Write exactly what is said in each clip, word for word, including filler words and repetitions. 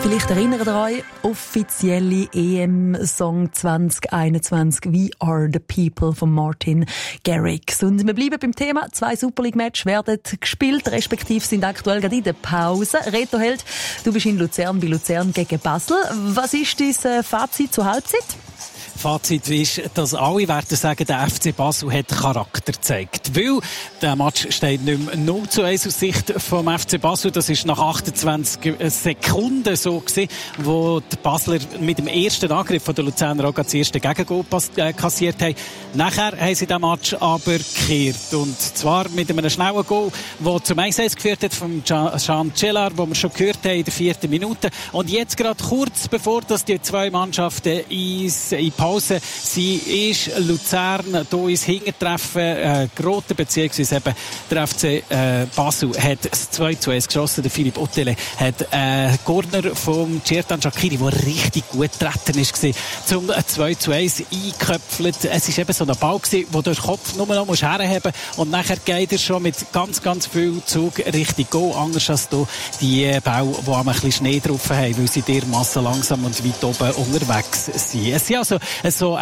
Vielleicht erinnert ihr euch, offizielle E M-Song zwanzig einundzwanzig «We Are The People» von Martin Garrix. Und wir bleiben beim Thema. Zwei Super League-Matches werden gespielt, respektive sind aktuell gerade in der Pause. Reto Held, du bist in Luzern bei Luzern gegen Basel. Was ist dein Fazit zur Halbzeit? Fazit ist, dass alle werden sagen, der F C Basel hat Charakter gezeigt. Weil der Match steht nicht mehr null zu eins aus Sicht vom F C Basel. Das ist nach achtundzwanzig Sekunden so gewesen, wo die Basler mit dem ersten Angriff von der Luzerner auch das erste Gegengol kassiert haben. Nachher haben sie den Match aber gekehrt. Und zwar mit einem schnellen Goal, der zum eins eins geführt hat von Jean Cellar, wo wir schon gehört haben in der vierten Minute. Und jetzt gerade kurz bevor dass die zwei Mannschaften ins in Pause sie ist Luzern hier ins Hintertreffen äh, geraten, beziehungsweise eben der F C äh, Basel hat das zwei zu eins geschossen. Der Philipp Ottele hat einen Corner vom Certan Shaqiri, der richtig gut getreten war, zum zwei zu eins eingeköpfelt. Es war eben so ein Ball, wo du den Kopf nur noch herheben musst und nachher geht er schon mit ganz, ganz viel Zug Richtung Goal, anders als hier die Bälle, die ein bisschen Schnee drauf haben, weil sie dermassen langsam und weit oben unterwegs sind. Es sind also so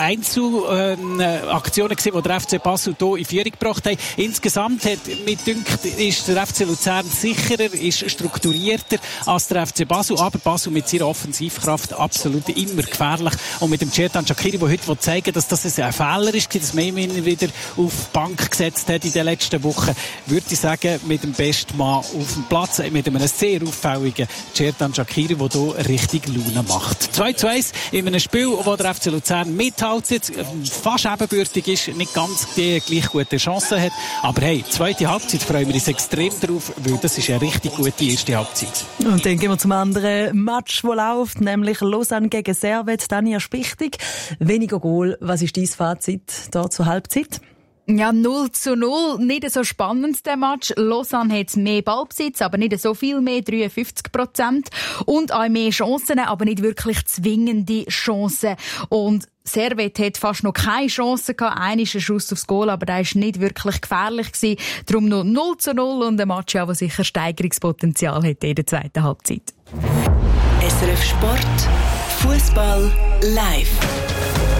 Einzelaktionen gewesen, die der F C Basel hier in Führung gebracht haben. Insgesamt hat mir gedacht, ist der F C Luzern sicherer, ist strukturierter als der F C Basel, aber Basel mit seiner Offensivkraft absolut immer gefährlich. Und mit dem Certan Shaqiri, der heute zeigen, dass das ein Fehler ist, dass man ihn wieder auf die Bank gesetzt hat in den letzten Wochen, würde ich sagen, mit dem besten Mann auf dem Platz, mit einem sehr auffälligen Certan Shaqiri, der hier richtig Laune macht. zwei zu eins in einem Spiel, wo der F C Luzern mithaltet, fast ebenbürtig ist, nicht ganz die gleich gute Chance hat. Aber hey, zweite Halbzeit freuen wir uns extrem drauf, weil das ist eine richtig gute erste Halbzeit. Und dann gehen wir zum anderen Match, der läuft, nämlich Lausanne gegen Servette. Dania Spichtig, weniger Goal. Was ist dein Fazit da zur Halbzeit? Ja, null zu null. Nicht so spannend, der Match. Lausanne hat mehr Ballbesitz, aber nicht so viel mehr, dreiundfünfzig Prozent. Und auch mehr Chancen, aber nicht wirklich zwingende Chancen. Und Servette hat fast noch keine Chance gehabt. Einer ist ein Schuss aufs Goal, aber der war nicht wirklich gefährlich gewesen. Darum noch null zu null und ein Match, der sicher Steigerungspotenzial hat in der zweiten Halbzeit. S R F Sport, Fußball live.